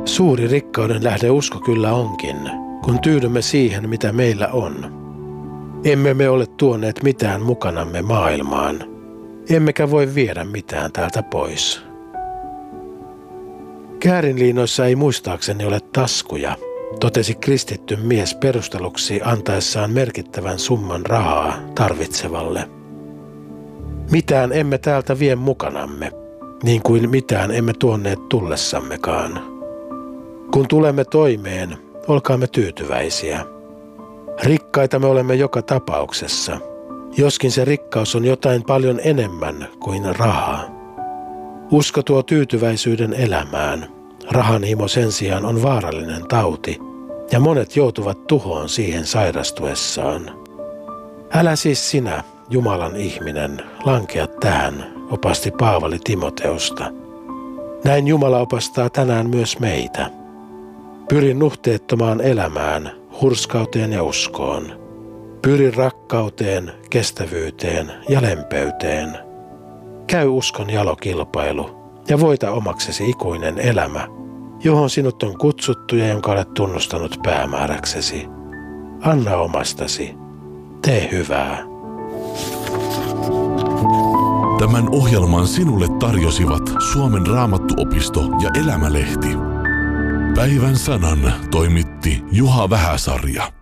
Suuri rikkauden lähde usko kyllä onkin, kun tyydymme siihen, mitä meillä on. Emme me ole tuoneet mitään mukanamme maailmaan, emmekä voi viedä mitään täältä pois. Käärinliinoissa ei muistaakseni ole taskuja, totesi kristitty mies perusteluksi antaessaan merkittävän summan rahaa tarvitsevalle. Mitään emme täältä vie mukanamme, niin kuin mitään emme tuonneet tullessammekaan. Kun tulemme toimeen, olkaamme tyytyväisiä. Rikkaita me olemme joka tapauksessa, joskin se rikkaus on jotain paljon enemmän kuin rahaa. Usko tuo tyytyväisyyden elämään. Rahanhimo sen sijaan on vaarallinen tauti, ja monet joutuvat tuhoon siihen sairastuessaan. Älä siis sinä, Jumalan ihminen, lankea tähän, opasti Paavali Timoteusta. Näin Jumala opastaa tänään myös meitä. Pyri nuhteettomaan elämään, hurskauteen ja uskoon. Pyri rakkauteen, kestävyyteen ja lempeyteen. Käy uskon jalokilpailu ja voita omaksesi ikuinen elämä, johon sinut on kutsuttu ja jonka olet tunnustanut päämääräksesi. Anna omastasi. Tee hyvää. Tämän ohjelman sinulle tarjosivat Suomen Raamattuopisto ja Elämälehti. Päivän sanan toimitti Juha Vähäsarja.